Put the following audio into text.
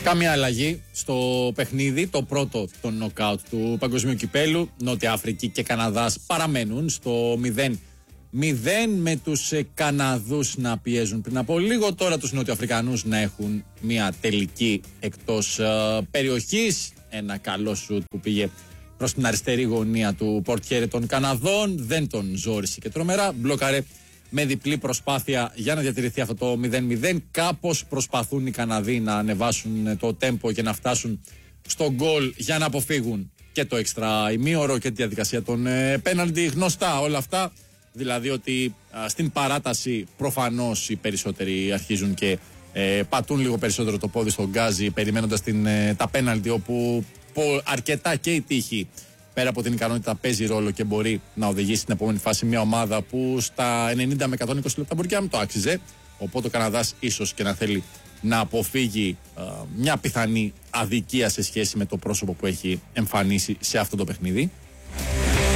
Καμία αλλαγή στο παιχνίδι, το πρώτο των νοκάουτ του Παγκοσμίου Κυπέλου. Νότια Αφρική και Καναδάς παραμένουν στο 0-0 με τους Καναδούς να πιέζουν πριν από λίγο. Τώρα τους Νοτιοαφρικανούς να έχουν μια τελική εκτός περιοχής. Ένα καλό σουτ που πήγε προς την αριστερή γωνία του πορτιέρε των Καναδών. Δεν τον ζόρισε και τρομερά. Μπλόκαρε με διπλή προσπάθεια για να διατηρηθεί αυτό το 0-0. Κάπως προσπαθούν οι Καναδοί να ανεβάσουν το τέμπο και να φτάσουν στο γκολ για να αποφύγουν και το έξτρα ημίωρο και τη διαδικασία των πέναλτι. Γνωστά όλα αυτά. Δηλαδή ότι στην παράταση προφανώς οι περισσότεροι αρχίζουν και πατούν λίγο περισσότερο το πόδι στον γκάζι περιμένοντας τα πέναλτι, όπου αρκετά και η τύχη πέρα από την ικανότητα παίζει ρόλο και μπορεί να οδηγήσει στην επόμενη φάση μια ομάδα που στα 90 με 120 λεπτά μπορεί και να μην το άξιζε. Οπότε ο Καναδάς ίσως και να θέλει να αποφύγει μια πιθανή αδικία σε σχέση με το πρόσωπο που έχει εμφανίσει σε αυτό το παιχνίδι.